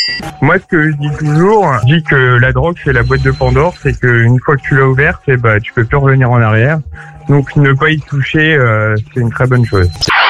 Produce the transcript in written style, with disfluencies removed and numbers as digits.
Moi, ce que je dis toujours, je dis que la drogue, c'est la boîte de Pandore, c'est qu'une fois que tu l'as ouverte, tu peux plus revenir en arrière. Donc, ne pas y toucher, c'est une très bonne chose.